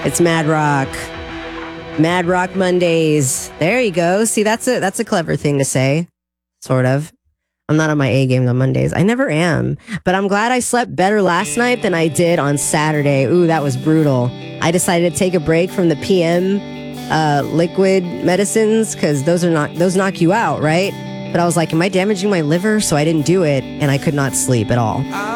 It's Mad Rock. Mad Rock Mondays. There you go. See, that's a clever thing to say. Sort of. I'm not on my A game on Mondays. I never am. But I'm glad I slept better last night than I did on Saturday. Ooh, that was brutal. I decided to take a break from the PM liquid medicines because those knock you out, right? But I was like, am I damaging my liver? So I didn't do it, and I could not sleep at all.